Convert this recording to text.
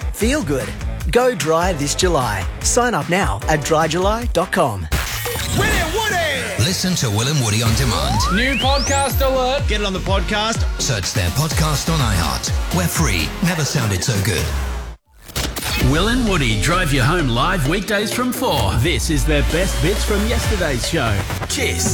Feel good. Go dry this July. Sign up now at dryjuly.com. Will and Woody! Listen to Will and Woody on demand. New podcast alert. Get it on the podcast. Search their podcast on iHeart. We're free. Never sounded so good. Will and Woody drive you home live weekdays from 4. This is their best bits from yesterday's show. Kiss.